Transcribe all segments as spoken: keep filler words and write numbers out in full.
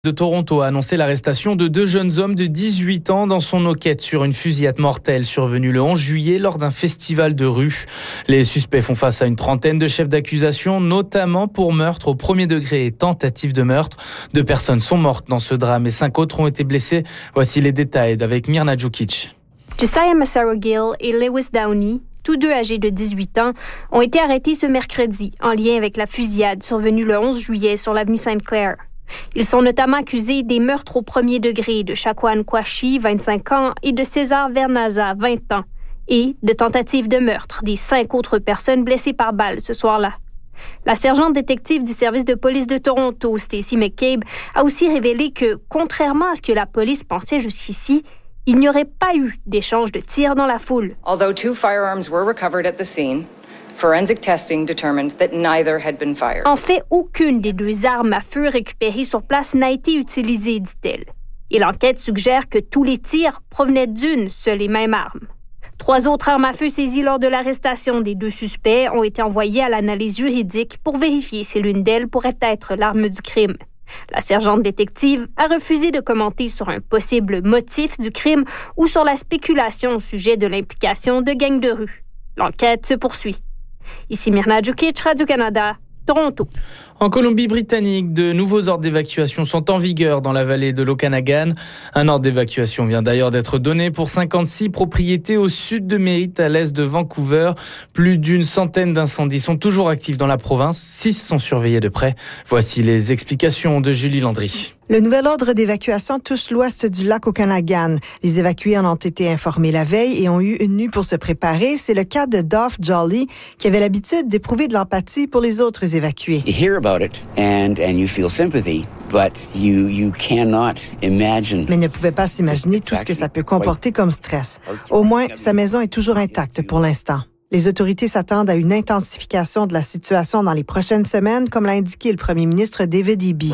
De Toronto a annoncé l'arrestation de deux jeunes hommes de dix-huit ans dans son enquête sur une fusillade mortelle survenue le onze juillet lors d'un festival de rue. Les suspects font face à une trentaine de chefs d'accusation, notamment pour meurtre au premier degré et tentative de meurtre. Deux personnes sont mortes dans ce drame et cinq autres ont été blessées. Voici les détails avec Mirna Djukic. Josiah Massaro-Gill et Lewis Downey, tous deux âgés de dix-huit ans, ont été arrêtés ce mercredi en lien avec la fusillade survenue le onze juillet sur l'avenue Sainte-Claire. Ils sont notamment accusés des meurtres au premier degré de Shaquan Kwashi, vingt-cinq ans, et de César Vernaza, vingt ans, et de tentative de meurtre des cinq autres personnes blessées par balle ce soir-là. La sergente détective du service de police de Toronto, Stacey McCabe, a aussi révélé que, contrairement à ce que la police pensait jusqu'ici, il n'y aurait pas eu d'échange de tirs dans la foule. Although two firearms were recovered at the scene, forensic testing determined that neither had been fired. En fait, aucune des deux armes à feu récupérées sur place n'a été utilisée, dit-elle. Et l'enquête suggère que tous les tirs provenaient d'une seule et même arme. Trois autres armes à feu saisies lors de l'arrestation des deux suspects ont été envoyées à l'analyse juridique pour vérifier si l'une d'elles pourrait être l'arme du crime. La sergente détective a refusé de commenter sur un possible motif du crime ou sur la spéculation au sujet de l'implication de gangs de rue. L'enquête se poursuit. Ici Mirna Djukic, Radio-Canada, Toronto. En Colombie-Britannique, de nouveaux ordres d'évacuation sont en vigueur dans la vallée de l'Okanagan. Un ordre d'évacuation vient d'ailleurs d'être donné pour cinquante-six propriétés au sud de Merritt, à l'est de Vancouver. Plus d'une centaine d'incendies sont toujours actifs dans la province. Six sont surveillés de près. Voici les explications de Julie Landry. Le nouvel ordre d'évacuation touche l'ouest du lac Okanagan. Les évacués en ont été informés la veille et ont eu une nuit pour se préparer. C'est le cas de Dolph Jolly, qui avait l'habitude d'éprouver de l'empathie pour les autres évacués. You hear about it and and you feel sympathy, but you you cannot imagine. Mais ne pouvait pas s'imaginer tout ce que ça peut comporter comme stress. Au moins, sa maison est toujours intacte pour l'instant. Les autorités s'attendent à une intensification de la situation dans les prochaines semaines, comme l'a indiqué le premier ministre David Eby.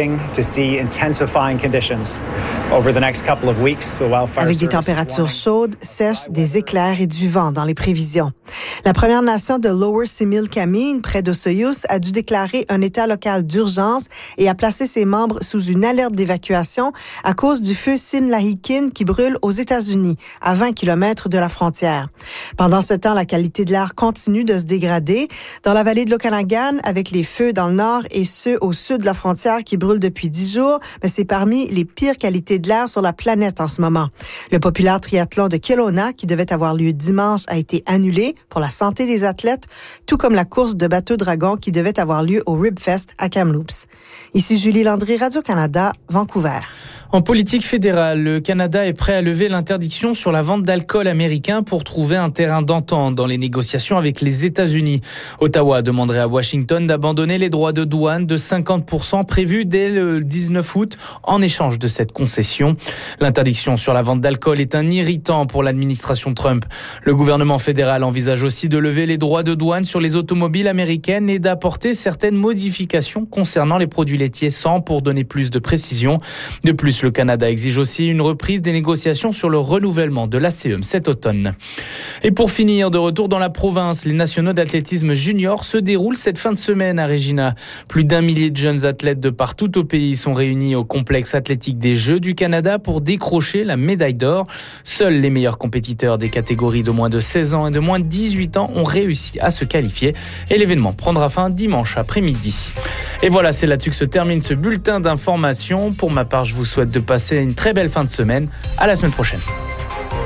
Avec des températures chaudes, sèches, des éclairs et du vent dans les prévisions. La Première Nation de Lower Similkameen, près d'Osoyous, a dû déclarer un état local d'urgence et a placé ses membres sous une alerte d'évacuation à cause du feu Simlahikin qui brûle aux États-Unis, à vingt kilomètres de la frontière. Pendant ce temps, la qualité La qualité de l'air continue de se dégrader. Dans la vallée de l'Okanagan, avec les feux dans le nord et ceux au sud de la frontière qui brûlent depuis dix jours, mais c'est parmi les pires qualités de l'air sur la planète en ce moment. Le populaire triathlon de Kelowna, qui devait avoir lieu dimanche, a été annulé pour la santé des athlètes, tout comme la course de bateau-dragon qui devait avoir lieu au Ribfest à Kamloops. Ici Julie Landry, Radio-Canada, Vancouver. En politique fédérale, le Canada est prêt à lever l'interdiction sur la vente d'alcool américain pour trouver un terrain d'entente dans les négociations avec les États-Unis. Ottawa demanderait à Washington d'abandonner les droits de douane de cinquante pour cent prévus dès le dix-neuf août en échange de cette concession. L'interdiction sur la vente d'alcool est un irritant pour l'administration Trump. Le gouvernement fédéral envisage aussi de lever les droits de douane sur les automobiles américaines et d'apporter certaines modifications concernant les produits laitiers sans pour donner plus de précision. De plus, le Canada exige aussi une reprise des négociations sur le renouvellement de l'A C E M cet automne. Et pour finir, de retour dans la province, les nationaux d'athlétisme junior se déroulent cette fin de semaine à Regina. Plus d'un millier de jeunes athlètes de partout au pays sont réunis au complexe athlétique des Jeux du Canada pour décrocher la médaille d'or. Seuls les meilleurs compétiteurs des catégories de moins de seize ans et de moins de dix-huit ans ont réussi à se qualifier. Et l'événement prendra fin dimanche après-midi. Et voilà, c'est là-dessus que se termine ce bulletin d'information. Pour ma part, je vous souhaite de passer une très belle fin de semaine. À la semaine prochaine.